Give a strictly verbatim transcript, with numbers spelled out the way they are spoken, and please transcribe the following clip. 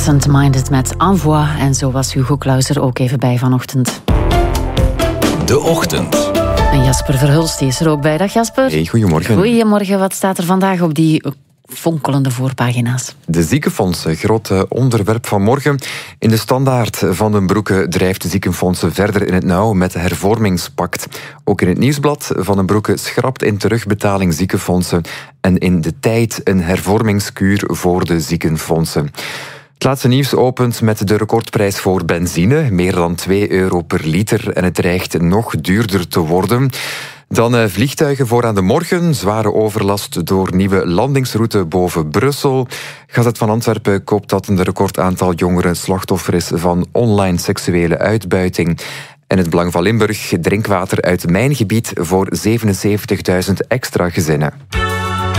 Absent-Minded met Envoi. En zo was Hugo Claus er ook even bij vanochtend. De Ochtend. En Jasper Verhulst die is er ook bij. Dag Jasper. Hey, goedemorgen. Goedemorgen, wat staat er vandaag op die fonkelende voorpagina's? De ziekenfondsen, groot onderwerp van morgen. In de Standaard van den Broeke drijft de ziekenfondsen verder in het nauw met hervormingspact. Ook in het Nieuwsblad van den Broeke schrapt in terugbetaling ziekenfondsen en in De Tijd een hervormingskuur voor de ziekenfondsen. Het laatste nieuws opent met de recordprijs voor benzine, meer dan twee euro per liter, en het dreigt nog duurder te worden. Dan uh, vliegtuigen voor aan de morgen, zware overlast door nieuwe landingsroute boven Brussel. Gazet van Antwerpen koopt dat een recordaantal jongeren slachtoffer is van online seksuele uitbuiting. En het Belang van Limburg, drinkwater uit mijn gebied voor zevenenzeventigduizend extra gezinnen.